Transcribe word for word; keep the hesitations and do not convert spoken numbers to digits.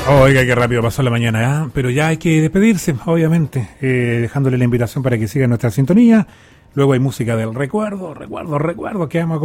Oiga, qué rápido pasó la mañana, ¿eh? Pero ya hay que despedirse, obviamente, eh, dejándole la invitación para que siga nuestra sintonía. Luego hay música del recuerdo, recuerdo, recuerdo que vamos a